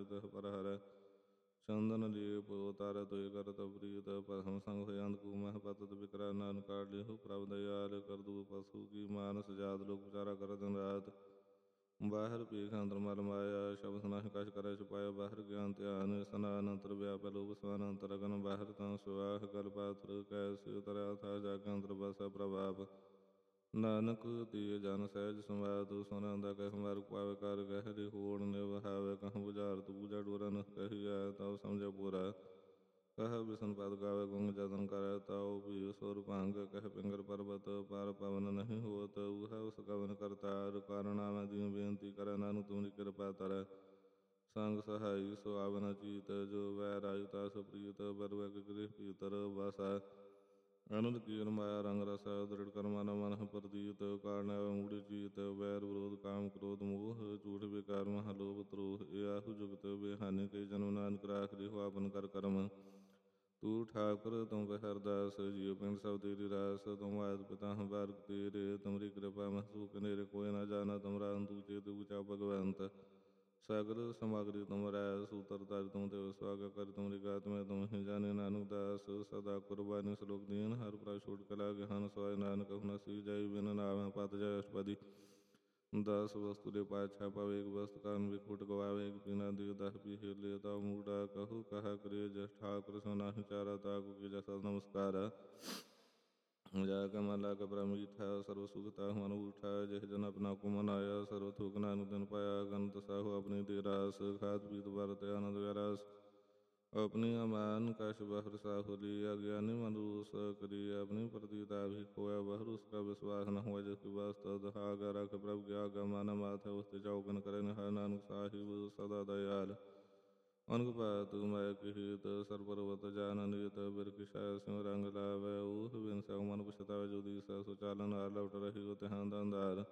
ਤਹ ਪਰ ਹਰੈ। ਚੰਦਨ ਲੀਪ ਉਤਾਰੈ ਤੋਇ ਕਰਤ ਪ੍ਰੀਤ, ਪਸਮ ਸੰਗ ਹੋਇ ਅੰਧਕੂ ਮਹਿ ਪਤਤ ਬਿਕਰੈ। ਨਾਨਕ ਕਾਢਿਓ ਪ੍ਰਭ ਦਇਆਲ, ਕਰਦੂਤ ਪਸੂ ਕੀ ਮਾਨਸ ਜਾਤ। ਲੋਕ ਵਿਚਾਰਾ ਕਰੈ ਦਿਨ ਰਾਤ, ਬਾਹਰ ਭੀਖ ਅੰਤਰ ਮਲ ਮਾਇਆ। ਸ਼ਬਦ ਨਾਹਿ ਕਛ ਕਰੈ ਛੁਪਾਇਆ, ਬਾਹਰ ਗਿਆਨ ਧਿਆਨ। ਇਸਨਾਨ ਅੰਤਰ ਵਿਆਪੈ ਲੋਭ ਸਮਾਨ ਅੰਤਰ ਅਗਨ, ਬਾਹਰ ਤਾਂ ਸੁਆਹ ਗਲ ਪਾਤਰ ਕੈਸੇ ਉਤਰੈ। ਅਥਾਹ ਜਾ ਕੇ ਅੰਤਰ ਬਸੈ ਪ੍ਰਭ ਆਪ, ਨਾਨਕ ਤੀਏ ਜਨ ਸਹਿਜ ਸੰਵਾਦ। ਸੁਨੰਦਾ ਕਹਿ ਮਾਰਗ ਪਾਵੇ ਕਰ, ਗਹਿਰੀ ਹੋੜ ਨਿਵਹਾਵੇ। ਕਹੂੰ ਬੁਝਾਰਤ ਬੂਝਾ ਡੋਰਾ ਨਹ ਕਹੀਐ, ਤਉ ਸਮਝੈ ਪੂਰਾ। ਕਹਿ ਬਿਸ਼ਨ ਪਦ ਗਾਵੇ ਗੁੰਗ ਜਤਨ ਕਰੈ, ਤਉ ਭੀ ਸੁਰ ਭੰਗ। ਕਹਿ ਪਿੰਗਲ ਪਰਬਤ ਪਾਰ ਪਵਨ ਨਹੀਂ ਹੋਤ, ਊਹੈ ਉਸ ਕਵਨ ਕਰਤਾਰ। ਕਾਰਣ ਆਵੈ ਦੀਨ ਬੇਨਤੀ ਕਰੈ, ਨਾਨਕ ਤੁਮਰੀ ਕਿਰਪਾ ਧਰੈ। ਸੰਗ ਸਹਾਈ ਸੋ ਆਵੈ ਨ ਚੀਤ, ਜੋ ਵੈਰਾਗੀ ਤਾਸ ਪ੍ਰੀਤ। ਬਰਵੈ ਕੇ ਗ੍ਰਹਿ ਭੀਤਰ ਵਾਸੈ, ਅਨੰਦ ਕੀਰ ਮਾਇਆ ਰੰਗ ਰਸੈ। ਦ੍ਰਿੜ ਕਰਮਾ ਨ ਮਨਹੁ ਪ੍ਰਤੀਤ, ਕਾਰਣ ਆਵੈ ਮੂੜ੍ਹ ਚੀਤ। ਵੈਰ ਵਿਰੋਧ ਕਾਮ ਕ੍ਰੋਧ ਮੋਹ, ਝੂਠ ਬੇਕਾਰ ਮਹਾ ਲੋਭ ਤਰੋਹ। ਏਆਹੂ ਜੁਗਤ ਬੇਹਾਨੀ, ਕਈ ਜਨਮ ਨਾਨਕ ਰਾਖ ਲਿਹੁ ਆਪਨ ਕਰ ਕਰਮ। ਤੂੰ ਠਾਕੁਰ ਤੁਮ ਪੈ ਹਰਦਾਸ, ਜੀਉ ਪਿੰਡ ਸਭ ਤੇਰੀ ਰਾਸ। ਤੁਮ ਆਦਿ ਪਿਤਾ ਹਮ ਬਾਰਕ ਤੇਰੇ, ਤੁਮਰੀ ਕਿਰਪਾ ਮਹਿ ਸੂਖ ਨੇਰੇ। ਕੋਇ ਨ ਜਾਣਾ ਤੁਮਰਾ ਅੰਤੁ, ਚੇਤ ਊਚਾ ਭਗਵੰਤ। ਸਗਲ ਸਮਗਰੀ ਤੁਮ ਰੈ, ਸੂਤਰ ਧਰਿ ਤੁਮ ਤੇ ਸੁਆਗਾ ਕਰਿ। ਤੁਮਰੀ ਗਾਤ ਮੈਂ ਤੁਮ ਹੀ ਜਾਣੇ, ਨਾਨਕ ਦਾਸ ਸਦਾ ਕੁਰਬਾਨੀ। ਸਲੋਕ ਦੀਨ ਹਰਿ ਪ੍ਰਭ ਛੋਟ ਕਲਾ ਗਿਆਨ ਸੋਇ, ਨਾਨਕ ਹੁ ਨਸੀ ਜਾਈ ਬਿਨ ਨਾਵੈ ਪਤ ਜੈ ਅਸ਼ਟਪਦੀ। ਦਸ ਵਸਤੂ ਦੇ ਪਾਛਾ ਪਾਵੇ, ਏਕ ਵਸਤੂ ਕਾਰਨ ਵਿਖੁਟ ਗਵਾਵੇ। ਏਕ ਬਿਨਾ ਦਿਓ ਦਸ ਪੀ ਹੀਲੇ, ਤਉ ਮੂੜਾ ਕਹੂ ਕਹਾ ਕਰਿ। ਜਸ ਠਾਕੁਰ ਸੋ ਨਾਹਿ ਚਾਰਾ, ਤਾਕੂ ਕੀਜੈ ਸਦ ਨਮਸਕਾਰਾ। ਜਾ ਕੈ ਮਨ ਲਾਗੈ ਪ੍ਰਭ ਮੀਠਾ, ਸਰਬ ਸੁਖ ਤਾਹੂ ਅਨੂਠਾ। ਜਿਹ ਜਨ ਆਪਣਾ ਕੋ ਮਨਾਇਆ, ਸਰਬ ਥੋਕ ਨਾਨਕ ਤਿਨ ਪਾਇਆ। ਗਨਤ ਸਾਹੂ ਆਪਣੀ ਤੇ ਰਾਸ, ਖਾਤ ਪੀਤ ਵਰਤਿ ਆਨੰਦ ਵਿਰਾਸ। ਆਪਣੀ ਅਮਾਨ ਕਛ ਬਹਰ ਸਾਹੂ ਲੀਆ, ਗਿਆਨੀ ਮਨ ਰੂਸ ਕਰੀ। ਆਪਣੀ ਪ੍ਰਤੀਤ ਆਪ ਹੀ ਖੋਇਆ, ਬਹਰ ਉਸ ਕਾ ਵਿਸਵਾਸ ਨ ਹੋਆ। ਜਿਸ ਕੀ ਵਾਸਤ ਆਗਾ ਰਖ ਪ੍ਰਭ ਕੀ ਆਗਾ, ਮਾਨਾ ਮਾਥੈ ਉਸ ਤੇ ਚਉਕਨ ਕਰੈ ਨਿਹਾਲ। ਨਾਨਕ ਸਾਹਿਬ ਸਦਾ ਦਇਆਲ, ਅਨਕ ਭਾਤ ਮਾਇਆ ਕੀ ਹੀਤ। ਸਰ ਪਰਬਤ ਜਾਨ ਨੀਤ, ਬਿਰਖ ਛਾਇਆ ਸਿਉ ਰੰਗ ਲਾਵੈ। ਊਹ ਬਿਨ ਸਉ ਮਨ ਪਛਤਾਵੈ, ਜੋ ਦੀਸੈ ਸੋ ਚਾਲਨ ਹਾਰ। ਲਵਟ ਰਹਿਓ ਤਿਹਾਂ ਦੰਦਾਰ,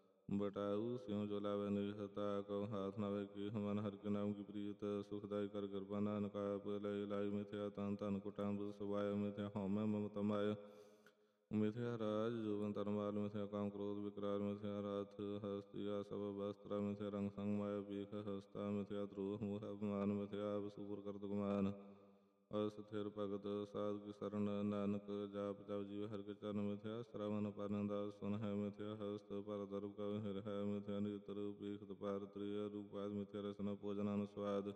ਬਟਾਊ ਸਿਉ ਜੋ ਲਾਵੈ ਨੀਹਤਾ। ਕਉ ਹਾਥ ਨ ਵੇਖੀਹ ਮਨ ਹਰਿ ਕੇ ਨਾਮ ਕੀ ਪ੍ਰੀਤ। ਸੁਖਦਾਇ ਕਰ ਕਿਰਪਾ ਨਾਨਕ ਆਪ, ਲਇ ਲਾਇ ਮਿਥਿਆ ਤਨ ਧਨ ਕੁਟਾੰਬ ਸਵਾਇਆ। ਮਿਥਿਆ ਹਉਮੈ ਮਮਤਾ ਮਾਇਆ, ਮਿਥਿਆ ਰਾਜ ਜੋਬਨ ਧਨ ਮਾਲ। ਮਿਥਿਆ ਕਾਮ ਕ੍ਰੋਧ ਵਿਕਰਾਲ, ਮਿਥਿਆ ਰਥ ਹਸਤਿ ਆਸਵ ਬਸਤਰਾ। ਮਿਥਿਆ ਰੰਗ ਸੰਗ ਮਾਇਆ ਭੀਖ ਹਸਤਾ, ਮਿਥਿਆ ਧਰੋਹ ਮੋਹ ਅਪਮਾਨ। ਮਿਥਿਆ ਆਪ ਸੂਪਰ ਕਰਤ ਗੁਮਾਨ, ਅਸਥਿਰ ਭਗਤ ਸਾਧ ਕੀ ਸਰਣ। ਨਾਨਕ ਜਾਪ ਜਪੁ ਜੀਵ ਹਰਿ ਕੇ ਚਰਨ, ਮਿਥਿਆ ਸ਼ਰਵਨ ਪਰਨਿ ਦਾਸ ਸੁਨਹਿ। ਮਿਥਿਆ ਹਸਤ ਪਰ ਦਰਬ ਕਉ ਹਿਰਹਿ, ਮਿਥਿਆ ਨੇਤਰ ਪੀਖਤ ਪਾਰ ਤ੍ਰਿਯ ਰੂਪਾਦ। ਮਿਥਿਆ ਰਸਨਾ ਭੋਜਨ ਅਨੁਸਵਾਦ,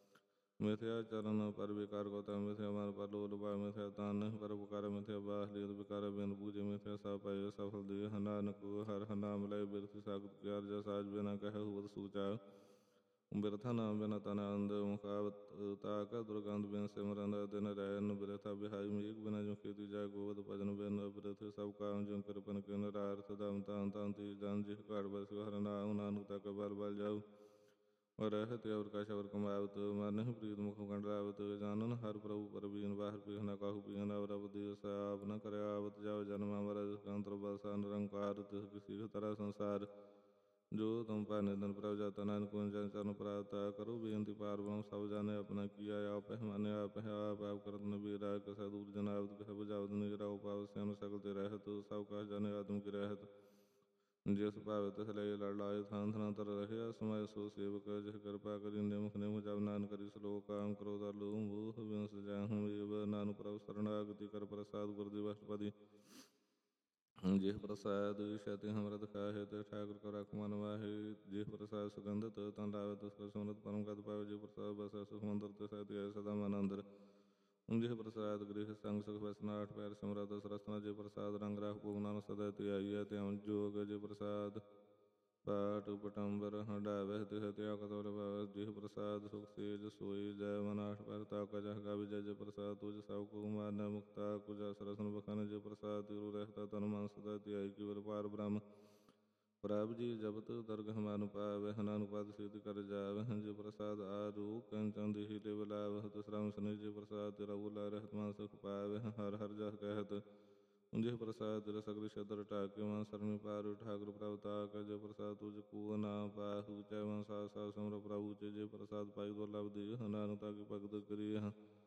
ਮਿਥਿਆ ਚਰਨ ਪਰ ਵਿਕਾਰ ਗੌਤਮ। ਮਿਥਿਆ ਮਨ ਪਰ ਲੋਭ ਲੁਭਾਵੇ, ਮਿਥਿਆ ਤਨ ਨਹੀਂ ਪਰ ਪੁਕਾਰੈ। ਮਿਥਿਆ ਬਾਹ ਲੀਤ ਬਿਕਾਰੈ ਬਿਨ ਬੂਝੈ, ਮਿਥਿਆ ਸਭ ਪਾਇਓ ਸਫਲ ਦੇਹ। ਨਾਨਕ ਹਰਿ ਨਾਮ ਲਇ ਬਿਰਥ ਸਾਗਤ ਕੀ ਅਰਜਾ। ਸਾਜ ਬਿਨਾ ਕਹਿ ਬਦ ਸੂਚਾ, ਬਿਰਥਾ ਨਾਮ ਬਿਨਾ ਤਨ ਅੰਧ। ਮੁਖਾਵਤ ਤਾਕੈ ਦੁਰਗੰਧ, ਬਿਨ ਸਿਮਰਨ ਦਿਨ ਰੈਨ। ਬਿਰਥਾ ਬਿਹਾਈ ਮੇਘ ਬਿਨਾ ਜੋ ਖੇਤੀ ਜਾਇ, ਗੋਬਿੰਦ ਭਜਨ ਬਿਨ ਬਿਰਥ ਸਭ ਕਾਮ। ਜਿਉ ਕਿਰਪਨ ਕੇ ਨਿਰਾਰਥ, ਧਮ ਧਨ ਧਨ ਤੀਜ ਜਨ। ਜਿਹ ਘਾਟ ਬਸਿਓ ਹਰਿ ਨਾਉ, ਨਾਨਕ ਤਾਕੈ ਬਲ ਬਲ ਜਾਉ। ਰਹਿਤ ਅਵਰ ਕਛ ਅਵਰ ਕਮਾਵਤ, ਮਨ ਨਹੀਂ ਪ੍ਰੀਤ ਮੁਖ ਕੰਡਰਾਵਤ। ਜਾਨਨ ਹਰਿ ਪ੍ਰਭੁ ਪਰਬੀਨ, ਬਾਹਰ ਪੀਖ ਨ ਕਾਹੂ ਪੀਨ। ਅਵਰ ਉਪਦੇਸ ਆਪ ਨ ਕਰੈ ਆਵਤ, ਜਾਉ ਜਨਮ ਅਮਰ ਅੰਤਰ ਬਸੈ ਨਿਰੰਕਾਰ। ਤਿਸ ਕੀ ਸੀਖ ਤਰੈ ਸੰਸਾਰ, ਜੋ ਤੁਮ ਭਾਇ ਨਿਧਨ ਪ੍ਰਭ ਜਾਤਾ। ਨਾਨਕ ਗੁਣ ਜਨ ਚਰਨ ਪ੍ਰਾਪਤਾ, ਕਰੋ ਬੇਨਤੀ ਪਾਰ ਬ੍ਰਹਮ ਸਭ ਜਾਣੈ। ਆਪਣਾ ਕੀਆ ਆਪ ਪਹਿਮਾਨਿਆ, ਆਪ ਹੈ ਆਪ ਆਪ ਕਰਤ ਨਬੀਰਾ। ਕਿਸੈ ਦੂਰ ਜਨ ਆਵਤ, ਕਿਸੈ ਬੁਝਾਵਤ ਨੀਰਾ। ਉਪਾਵ ਸਿਆਮ ਸਗਲ ਤੇ ਰਹਿਤ, ਸਭ ਕਾਜ ਜਾਣੈ ਆਤਮ ਕੀ ਰਹਿਤ। ਜਿਸ ਭਾਵੈ ਤਿਸ ਲਈ ਲੜ ਲਾਏ, ਥਾਨ ਥਨ ਅੰਤਰ ਰਹਿਆ ਸਮਾਏ। ਸੋ ਸੇਵਕ ਜਿਹ ਕਿਰਪਾ ਕਰੀ, ਨਿਮਖ ਨਿਮਖ ਜਪੁ ਨਾਨਕ ਕਰੀ ਸਲੋਕ। ਕਾਮ ਕ੍ਰੋਧ ਅਰ ਲੋਭ ਮੋਹ ਬਿਨਸ ਜਾਹੂ ਏਵ, ਨਾਨਕ ਪ੍ਰਭ ਸਰਣਾਗਤੀ ਕਰ ਪ੍ਰਸਾਦਿ। ਗੁਰਦੇਵ ਅਸ਼ਟਪਦੀ। ਜਿਹ ਪ੍ਰਸਾਦਿ ਛਤਿ ਅੰਮ੍ਰਿਤ ਖਾਹਿ, ਤਿਸ ਠਾਕੁਰ ਕੋ ਰਖਿ ਮਨ ਮਾਹਿ। ਜਿਹ ਪ੍ਰਸਾਦਿ ਸੁਗੰਧਿਤ ਤਨ ਲਾਵੈ, ਤਿਸ ਕੋ ਸਿਮਰਤ ਪਰਮ ਗਤਿ ਪਾਵੈ। ਜਿਹ ਪ੍ਰਸਾਦਿ ਬਸੈ ਸੁਖ ਮੰਦਰ, ਤਿਸੈ ਧਿਆਏ ਸਦਾ ਮਨ ਅੰਦਰ। ਜਿਹ ਪ੍ਰਸਾਦਿ ਗ੍ਰਹਿ ਸੰਗ ਸੁਖ ਵਸਨਾ, ਆਠ ਪੈਰ ਸਿਮਰਤ ਸਰਸਨਾ। ਜਿਹ ਪ੍ਰਸਾਦਿ ਰੰਗ ਰਾਖ ਭੋਗ ਨਾਨਕ ਸਦਾ ਧਿਆਈਐ ਧਿਆਵਨ ਜੋਗ। ਜਿਹ ਪ੍ਰਸਾਦਿ ਪਾਟ ਪਟੰਬਰ ਹੰਢਾਵੈ, ਤਿਸੈ ਧਿਆਉ ਕਤੁ ਲਭਾਵੈ। ਜਿਹ ਪ੍ਰਸਾਦਿ ਸੁਖ ਸੇਜ ਸੋਈ, ਜੈ ਮਨ ਆਠ ਪੈਰ ਤਾਕਾ ਜਹ ਗਾਵੀਜੈ। ਜਿਹ ਪ੍ਰਸਾਦਿ ਤੁਜ ਸਭ ਕੋ ਮਾਨੈ, ਮੁਕਤਾ ਕੁ ਜਸ ਰਸਨ ਬਖਾਨੈ। ਜਿਹ ਪ੍ਰਸਾਦਿ ਤਿਰੁ ਰਹਿਤਾ ਤਨ ਮਨ, ਸਦਾ ਧਿਆਈ ਕੇਵਲ ਪਾਰ ਬ੍ਰਹਮ। ਪ੍ਰਭ ਜੀ ਜਪਤ ਦਰਗਹ ਮਨੁ ਪਾਵਹਿ, ਨਾਨਕ ਪਦ ਸਿਧਿ ਕਰ ਜਾਵਹਿ। ਜਿਹ ਪ੍ਰਸਾਦਿ ਆਰੂ ਕੰਚਨ ਦੇਹਿ ਲਿਵ ਲਾਵਹਿ, ਤਿਸ ਰਾਮ ਸਨਿਧਿ। ਜਿਹ ਪ੍ਰਸਾਦਿ ਤਿਰੁ ਬੁਲਾ ਰਹਿਤ ਮਨ ਸੁਖ ਪਾਵਹਿ, ਹਰਿ ਹਰਿ ਜਸ ਕਹਿਤ। ਜਿਹ ਪ੍ਰਸਾਦਿ ਤਿਲ ਸਗਲ ਛਿਦਰ ਢਾਕੇ, ਮਨ ਸਰਣੀ ਪਾਰੁ ਠਾਕੁਰ ਪ੍ਰਭ ਤਾਕੈ। ਜਿਹ ਪ੍ਰਸਾਦਿ ਤੁਜ ਕੂਅ ਨ ਪਾਹੂ, ਚੈ ਮਨ ਸਾਧ ਸਾਧ ਸਿਮਰਉ ਪ੍ਰਭੁ। ਜਿਹ ਪ੍ਰਸਾਦਿ ਪਾਈ ਦੁਰਲਭ ਦੇਹ, ਨਾਨਕ ਤਾਂ ਕੀ ਭਗਤ ਕਰੀਐ।